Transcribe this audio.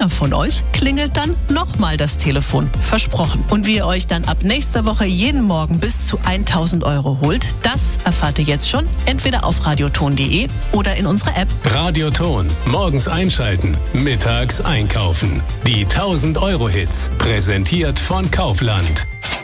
einer von euch klingelt dann nochmal das Telefon. Versprochen. Und wie ihr euch dann ab nächster Woche jeden Morgen bis zu 1.000 Euro holt, das erfahrt ihr jetzt schon entweder auf radioton.de oder in unserer App. Radioton. Morgens einschalten, mittags einkaufen. Die 1.000 Euro Hits. Präsentiert von Kaufland.